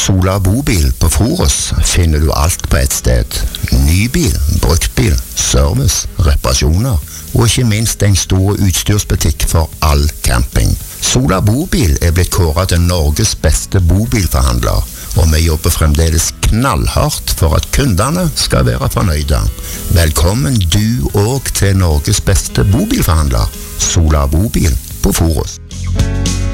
Sola Bobil på Forus finner du alt på et sted. Nybil, bruktbil, service, reparasjoner og ikke minst en stor utstyrsbutikk for all camping. Sola Bobil er blitt kåret til Norges beste bobilforhandler, og vi jobber fremdeles knallhardt for at kundene skal være fornøyde. Velkommen du og til Norges beste bobilforhandler, Sola Bobil på Forus.